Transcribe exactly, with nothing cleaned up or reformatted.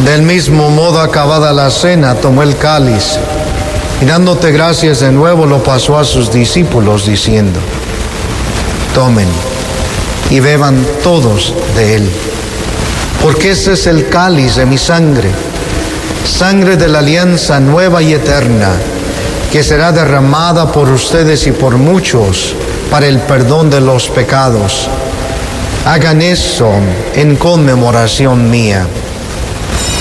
Del mismo modo, acabada la cena, tomó el cáliz y dándote gracias de nuevo lo pasó a sus discípulos diciendo: tomen y beban todos de él, porque este es el cáliz de mi sangre, sangre de la alianza nueva y eterna, que será derramada por ustedes y por muchos para el perdón de los pecados. Hagan eso en conmemoración mía.